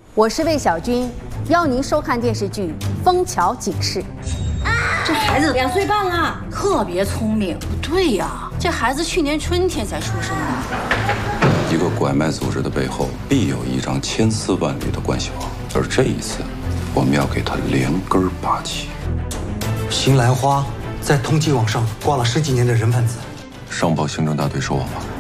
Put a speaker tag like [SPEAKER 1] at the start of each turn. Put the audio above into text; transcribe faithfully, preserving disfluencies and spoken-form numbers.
[SPEAKER 1] 我是魏小军，邀您收看电视剧《枫桥警事》。
[SPEAKER 2] 这孩子两岁半了，特别聪明。
[SPEAKER 3] 不对呀，这孩子去年春天才出生的。
[SPEAKER 4] 一个拐卖组织的背后，必有一张千丝万缕的关系网，而这一次，我们要给他连根拔起。
[SPEAKER 5] 新兰花在通缉网上挂了十几年的人贩子。
[SPEAKER 4] 上报行政大队收网吧。